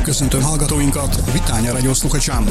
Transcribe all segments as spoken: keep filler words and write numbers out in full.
köszöntöm hallgatóinkat, Vitánya Radio Sluchačám.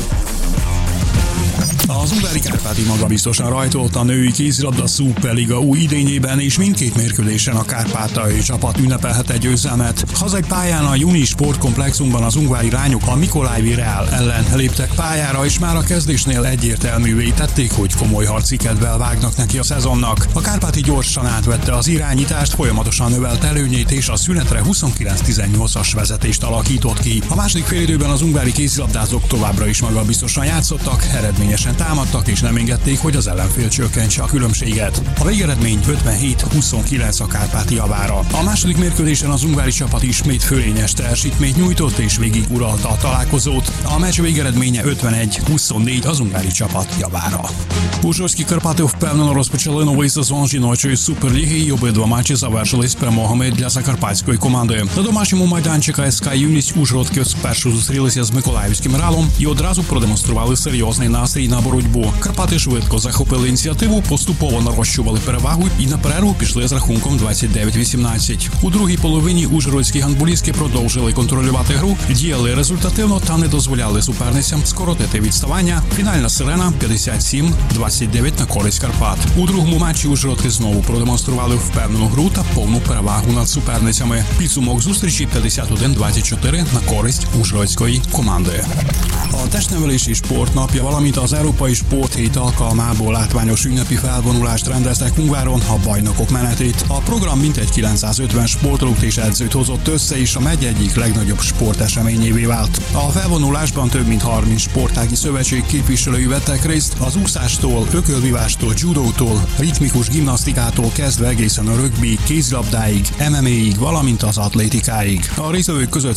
Az Ungvári Kárpáti magabiztosan rajtolt a női kézilabda szuperliga új idényében, és mindkét mérkőzésen a kárpátaljai csapat ünnepelhet egy győzelmet. Hazai pályán a Juni sportkomplexumban az ungvári lányok a Mikolajvi Reál ellen léptek pályára, és már a kezdésnél egyértelművé tették, hogy komoly harci kedvel vágnak neki a szezonnak. A Kárpáti gyorsan átvette az irányítást, folyamatosan növelt előnyét, és a szünetre huszonkilenc tizennyolcas vezetést alakított ki. A második félidőben az ungvári kézilabdázók továbbra is magabiztosan játszottak, eredményesen támadtak, és nem engedték, hogy az ellenfél csökkentse a különbséget. A végeredmény ötvenhét huszonkilenc a Kárpáti javára. A második mérkőzésen az ungvári csapat ismét fölényes teljesítményt nyújtott, és végig uralta a találkozót. A meccs végeredménye ötvenegy huszonnégy az ungvári csapat javára. Ужгородские Карпаты впевнено розпочали новий сезон жіночої суперліги, і обидва матчі завершились перемогами для закарпатської команди. На домашньому майданчику ес ка «Юність» ужгородки спершу зустрілися з Миколаївським «Реалом» і одразу продемонстрували серйозний настрій на боротьбу. Карпати швидко захопили ініціативу, поступово нарощували перевагу і на перерву пішли з рахунком двадцять дев'ять вісімнадцять. У другій половині ужгородські гандболістки продовжили контролювати гру, діяли результативно та не дозволяли суперницям скоротити відставання. Фінальна сирена п'ятдесят сім двадцять дев'ять на користь Карпат. У другому матчі ужгородки знову продемонстрували впевнену гру та повну перевагу над суперницями. Підсумок зустрічі п'ятдесят один двадцять чотири на користь ужгородської команди. A testnevelési sportnapja, valamint az Európai Sporthét alkalmából látványos ünnepi felvonulást rendeztek Ungváron a bajnokok menetét. A program mintegy kilencszázötven sportolót és edzőt hozott össze, és a megy egyik legnagyobb sporteseményévé vált. A felvonulásban több mint harminc sportági szövetség képviselői vettek részt, az úszástól, ökölvívástól, judótól, ritmikus gimnasztikától kezdve egészen a rögbi, kézilabdáig, em em á-ig, valamint az atlétikáig. A résztvevők között